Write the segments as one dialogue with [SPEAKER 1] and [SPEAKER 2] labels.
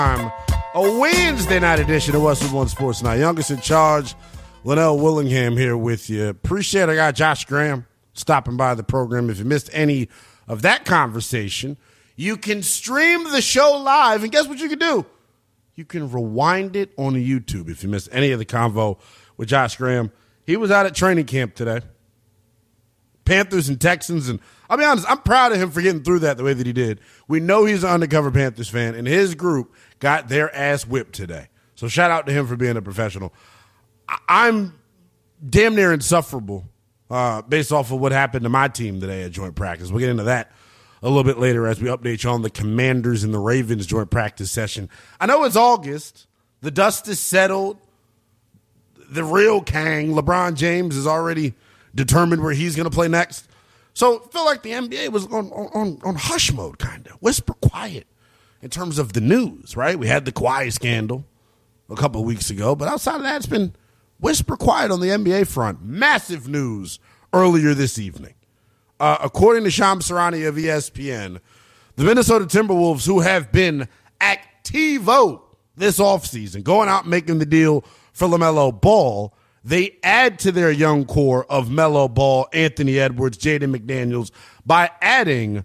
[SPEAKER 1] A Wednesday night edition of Westwood One Sports Night. Youngest in charge, Linnell Willingham here with you. Appreciate our guy Josh Graham stopping by the program. If you missed any of that conversation, you can stream the show live, and guess what you can do? You can rewind it on YouTube if you missed any of the convo with Josh Graham. He was out at training camp today. Panthers and Texans, and I'll be honest, I'm proud of him for getting through that the way that he did. We know he's an undercover Panthers fan, and his group got their ass whipped today. So shout out to him for being a professional. I'm damn near insufferable based off of what happened to my team today at joint practice. We'll get into that a little bit later as we update you on the Commanders and the Ravens joint practice session. I know it's August. The dust is settled. The real Kang, LeBron James, is already determined where he's going to play next. So I feel like the NBA was on hush mode, kind of. Whisper quiet in terms of the news, right? We had the Kawhi scandal a couple of weeks ago, but outside of that, it's been whisper quiet on the NBA front. Massive news earlier this evening. According to Shams Charania of ESPN, the Minnesota Timberwolves, who have been activo this offseason, going out and making the deal for LaMelo Ball, they add to their young core of Melo Ball, Anthony Edwards, Jaden McDaniels by adding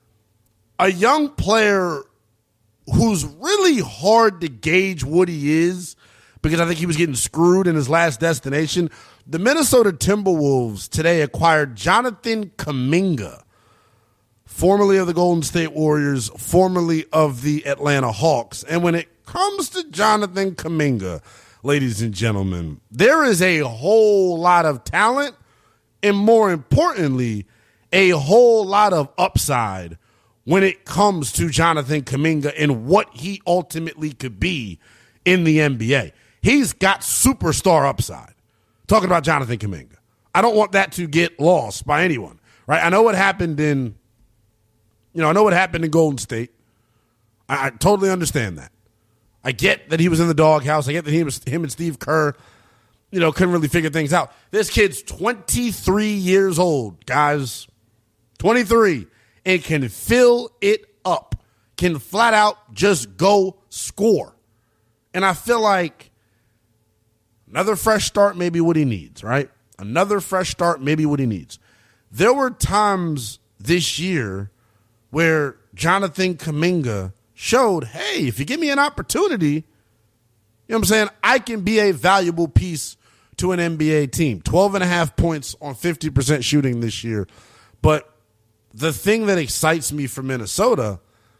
[SPEAKER 1] a young player who's really hard to gauge what he is because I think he was getting screwed in his last destination. The Minnesota Timberwolves today acquired Jonathan Kuminga, formerly of the Golden State Warriors, formerly of the Atlanta Hawks. And when it comes to Jonathan Kuminga, ladies and gentlemen, there is a whole lot of talent and, more importantly, a whole lot of upside when it comes to Jonathan Kuminga and what he ultimately could be in the NBA. He's got superstar upside. Talking about Jonathan Kuminga. I don't want that to get lost by anyone, right? I know what happened in Golden State. I totally understand that. I get that he was in the doghouse. I get that him and Steve Kerr, couldn't really figure things out. This kid's 23 years old, guys. 23. And can fill it up. Can flat out just go score. And I feel like another fresh start may be what he needs, right? Another fresh start may be what he needs. There were times this year where Jonathan Kuminga showed, hey, if you give me an opportunity, you know what I'm saying, I can be a valuable piece to an NBA team. 12.5 points on 50% shooting this year. But the thing that excites me for Minnesota,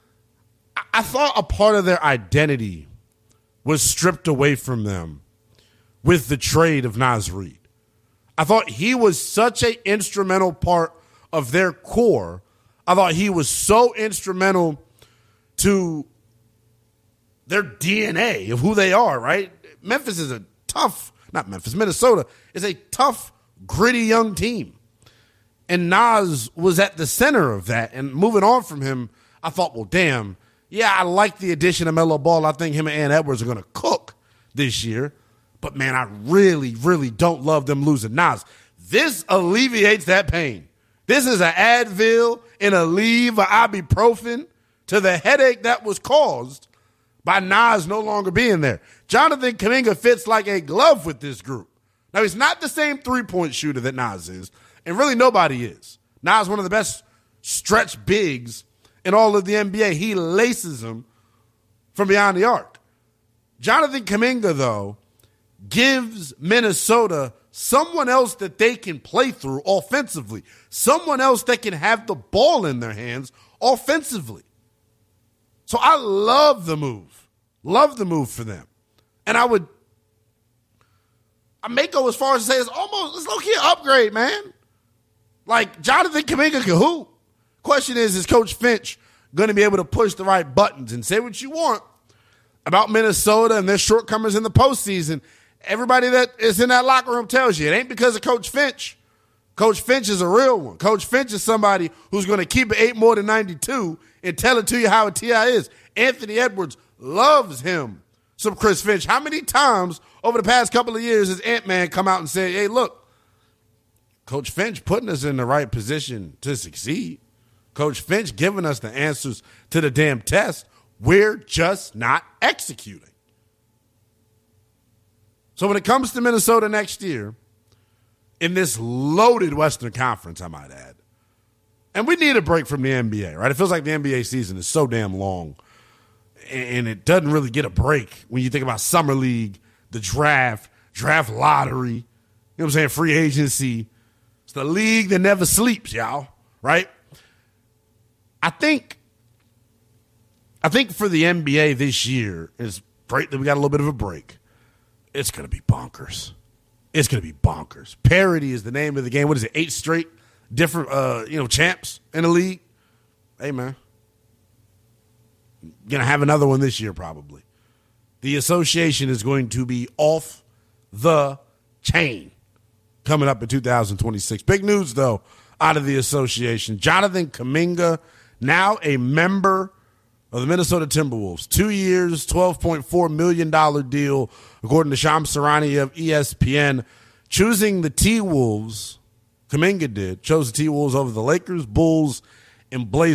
[SPEAKER 1] I thought a part of their identity was stripped away from them with the trade of Naz Reid. I thought he was such an instrumental part of their core. I thought he was so instrumental to their DNA of who they are, right? Minnesota is a tough, gritty young team. And Naz was at the center of that. And moving on from him, I thought, well, damn, yeah, I like the addition of Melo Ball. I think him and Ant Edwards are going to cook this year. But, man, I really, really don't love them losing Naz. This alleviates that pain. This is an Advil and a Aleve, an ibuprofen to the headache that was caused by Naz no longer being there. Jonathan Kuminga fits like a glove with this group. Now, he's not the same three-point shooter that Naz is, and really nobody is. Naz is one of the best stretch bigs in all of the NBA. He laces them from beyond the arc. Jonathan Kuminga, though, gives Minnesota someone else that they can play through offensively, someone else that can have the ball in their hands offensively. So I love the move. Love the move for them. And I may go as far as to say it's low-key an upgrade, man. Like, Jonathan Kuminga can hoop. Question is Coach Finch going to be able to push the right buttons? And say what you want about Minnesota and their shortcomings in the postseason. Everybody that is in that locker room tells you it ain't because of Coach Finch. Coach Finch is a real one. Coach Finch is somebody who's going to keep it 8 more than 92 and tell it to you how a TI is. Anthony Edwards loves him some Chris Finch. How many times over the past couple of years has Ant-Man come out and said, hey, look, Coach Finch putting us in the right position to succeed. Coach Finch giving us the answers to the damn test. We're just not executing. So when it comes to Minnesota next year, in this loaded Western Conference, I might add, and we need a break from the NBA, right? It feels like the NBA season is so damn long, and it doesn't really get a break when you think about Summer League, the draft lottery, you know what I'm saying, free agency. It's the league that never sleeps, y'all, right? I think for the NBA this year, it's great that we got a little bit of a break. It's going to be bonkers. It's going to be bonkers. Parity is the name of the game. What is it, 8 straight different champs in the league? Hey, man. Going to have another one this year probably. The association is going to be off the chain coming up in 2026. Big news, though, out of the association. Jonathan Kuminga, now a member of the Minnesota Timberwolves. 2 years, $12.4 million deal, according to Shams Charania of ESPN. Choosing the T-Wolves, Kuminga chose the T-Wolves over the Lakers, Bulls, and Blazers.